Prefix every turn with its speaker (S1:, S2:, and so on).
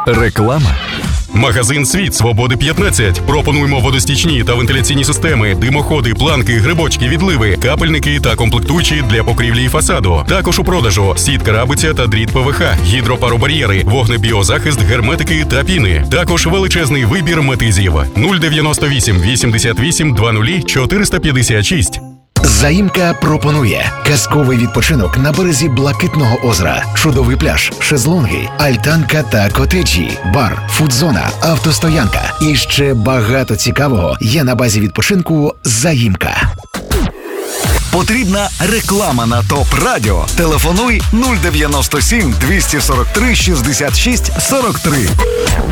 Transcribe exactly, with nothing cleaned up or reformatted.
S1: Реклама.
S2: Магазин «Світ Свободи п'ятнадцять». Пропонуємо водостічні та вентиляційні системи, димоходи, планки, грибочки, відливи, капельники та комплектуючі для покрівлі і фасаду. Також у продажу сітка рабиця та дріт ПВХ, гідропаробар'єри, вогнебіозахист, герметики та піни. Також величезний вибір метизів. нуль дев'яносто вісім вісімдесят вісім двадцять чотириста п'ятдесят шість.
S3: Заїмка пропонує казковий відпочинок на березі Блакитного озера, чудовий пляж, шезлонги, альтанка та котеджі, бар, фудзона, автостоянка і ще багато цікавого є на базі відпочинку Заїмка.
S1: Потрібна реклама на ТОП Радіо. Телефонуй нуль дев'яносто сім двісті сорок три шістдесят шість сорок три.